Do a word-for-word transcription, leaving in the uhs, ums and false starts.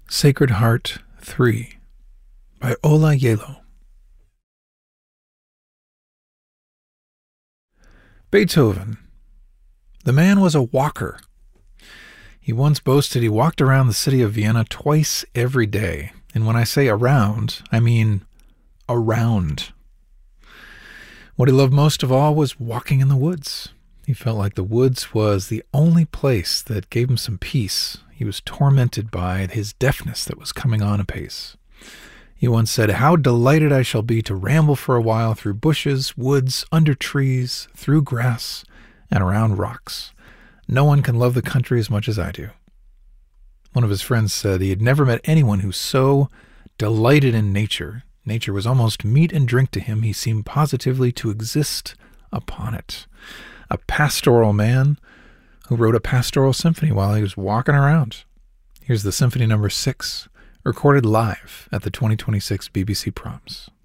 Sacred Heart three by Ola Yelo. Beethoven. The man was a walker. He once boasted he walked around the city of Vienna twice every day. And when I say around, I mean around. What he loved most of all was walking in the woods. He felt like the woods was the only place that gave him some peace. He was tormented by his deafness that was coming on apace. He once said, "How delighted I shall be to ramble for a while through bushes, woods, under trees, through grass, and around rocks. No one can love the country as much as I do." One of his friends said he had never met anyone who so delighted in nature. Nature was almost meat and drink to him. He seemed positively to exist upon it. A pastoral man who wrote a pastoral symphony while he was walking around. Here's the Symphony Number Six, recorded live at the twenty twenty-six B B C Proms.